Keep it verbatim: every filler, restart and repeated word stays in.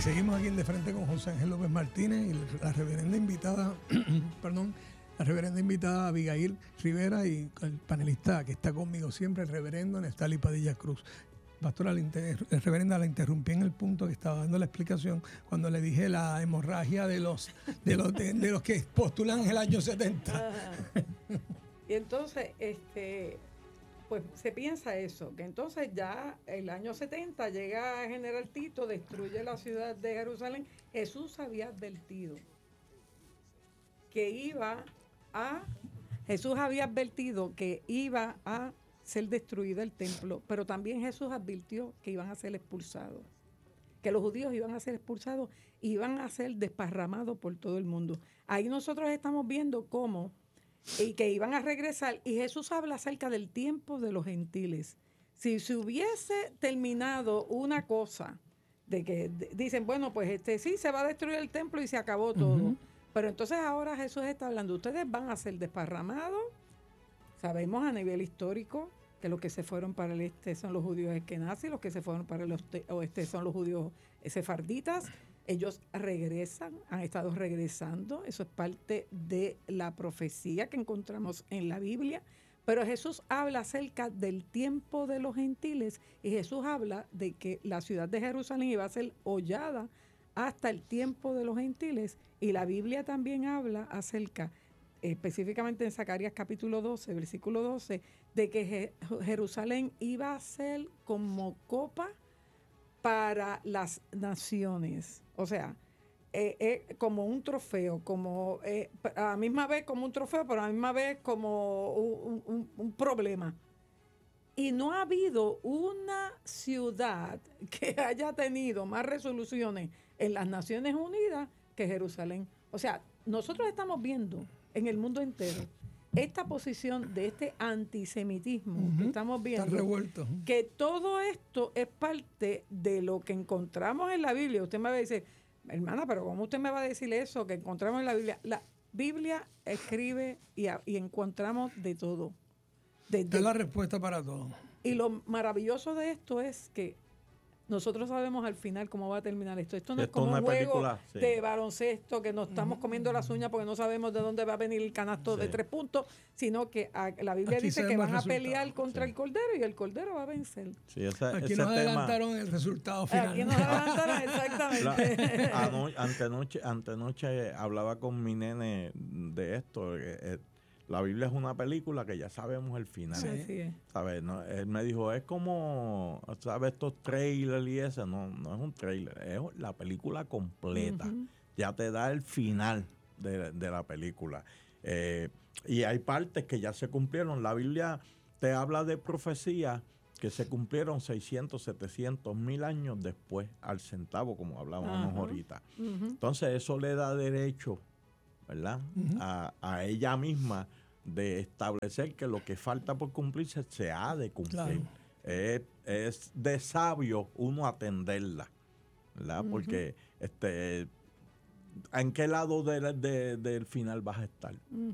seguimos aquí en De Frente con José Ángel López Martínez y la reverenda invitada, perdón, la reverenda invitada Abigail Rivera y el panelista que está conmigo siempre, el reverendo Neftali Padilla Cruz. Pastora, la inter, reverenda, la interrumpí en el punto que estaba dando la explicación cuando le dije la hemorragia de los de los, de, de los que postulan en el año setenta. Y entonces, este... pues se piensa eso, que entonces ya el año setenta llega General Tito, destruye la ciudad de Jerusalén. Jesús había advertido que iba a, Jesús había advertido que iba a ser destruido el templo, pero también Jesús advirtió que iban a ser expulsados, que los judíos iban a ser expulsados y iban a ser desparramados por todo el mundo. Ahí nosotros estamos viendo cómo y que iban a regresar, y Jesús habla acerca del tiempo de los gentiles. Si se hubiese terminado una cosa, de que de, dicen, bueno, pues este sí, se va a destruir el templo y se acabó todo. Uh-huh. Pero entonces ahora Jesús está hablando, ustedes van a ser desparramados. Sabemos a nivel histórico que los que se fueron para el este son los judíos eskenazis, los que se fueron para el oeste son los judíos sefarditas. Ellos regresan, han estado regresando, eso es parte de la profecía que encontramos en la Biblia, pero Jesús habla acerca del tiempo de los gentiles y Jesús habla de que la ciudad de Jerusalén iba a ser hollada hasta el tiempo de los gentiles, y la Biblia también habla acerca, específicamente en Zacarías capítulo doce, versículo doce, de que Jerusalén iba a ser como copa para las naciones. O sea, eh, eh, como un trofeo, como eh, a la misma vez como un trofeo, pero a la misma vez como un, un, un problema. Y no ha habido una ciudad que haya tenido más resoluciones en las Naciones Unidas que Jerusalén. O sea, nosotros estamos viendo en el mundo entero esta posición de este antisemitismo uh-huh. que estamos viendo. Está revuelto. Que todo esto es parte de lo que encontramos en la Biblia. Usted me va a decir, hermana, pero ¿cómo usted me va a decir eso que encontramos en la Biblia? La Biblia escribe y, a, y encontramos de todo. Esta es la respuesta para todo. Y lo maravilloso de esto es que nosotros sabemos al final cómo va a terminar esto. Esto no esto es como un juego película, sí. de baloncesto que nos estamos comiendo las uñas porque no sabemos de dónde va a venir el canasto sí. de tres puntos, sino que a, la Biblia Aquí dice que van a pelear contra sí. el Cordero y el Cordero va a vencer. Sí, esa, Aquí ese nos tema, adelantaron el resultado final. Aquí nos adelantaron exactamente. La, ano, antenoche, antenoche hablaba con mi nene de esto. Eh, La Biblia es una película que ya sabemos el final. Sí, sí. ¿Sabes? No, él me dijo, es como, ¿sabes? Estos trailers y eso. No, no es un trailer, es la película completa. Uh-huh. Ya te da el final de, de la película. Eh, y hay partes que ya se cumplieron. La Biblia te habla de profecías que se cumplieron seiscientos, setecientos, mil años después, al centavo, como hablábamos uh-huh. ahorita. Uh-huh. Entonces, eso le da derecho, ¿verdad? Uh-huh. A, a ella misma de establecer que lo que falta por cumplirse se ha de cumplir. Claro. Es, es de sabio uno atenderla, ¿verdad? Uh-huh. Porque este, ¿en qué lado de, de, del final vas a estar? Uh-huh.